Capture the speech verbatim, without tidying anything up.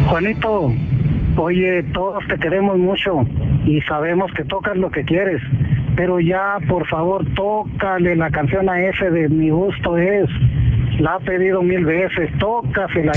Juanito, oye, todos te queremos mucho y sabemos que tocas lo que quieres, pero ya, por favor, tócale la canción a ese de Mi Gusto Es. La ha pedido mil veces, tócasela.